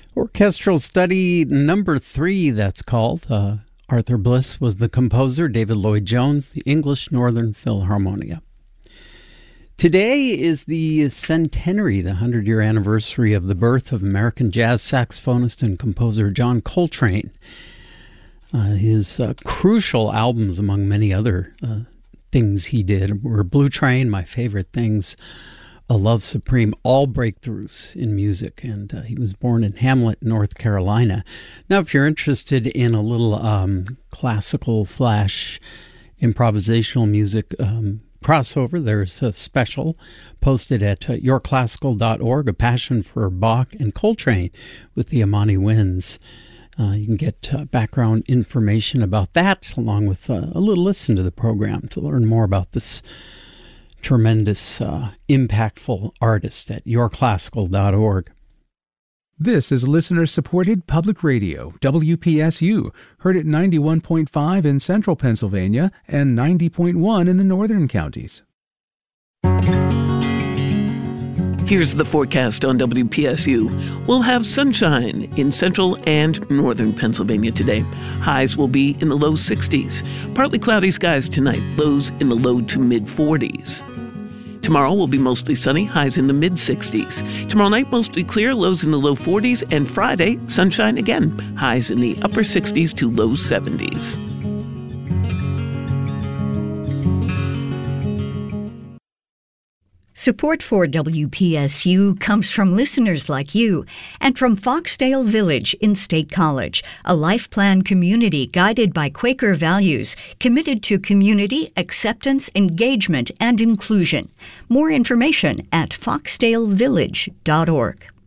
Orchestral Study number 3, that's called. Arthur Bliss was the composer, David Lloyd Jones, the English Northern Philharmonia. Today is the centenary, the 100-year anniversary of the birth of American jazz saxophonist and composer John Coltrane. His crucial albums, among many other things he did, were Blue Train, My Favorite Things, A Love Supreme, all breakthroughs in music. And he was born in Hamlet, North Carolina. Now, if you're interested in a little classical / improvisational music crossover, there's a special posted at yourclassical.org, A Passion for Bach and Coltrane with the Amani Winds. You can get background information about that, along with a little listen to the program to learn more about this tremendous, impactful artist at yourclassical.org. This is listener-supported public radio, WPSU, heard at 91.5 in central Pennsylvania and 90.1 in the northern counties. Here's the forecast on WPSU. We'll have sunshine in central and northern Pennsylvania today. Highs will be in the low 60s. Partly cloudy skies tonight, lows in the low to mid 40s. Tomorrow will be mostly sunny, highs in the mid 60s. Tomorrow night, mostly clear, lows in the low 40s. And Friday, sunshine again, highs in the upper 60s to low 70s. Support for WPSU comes from listeners like you and from Foxdale Village in State College, a life plan community guided by Quaker values, committed to community, acceptance, engagement, and inclusion. More information at foxdalevillage.org.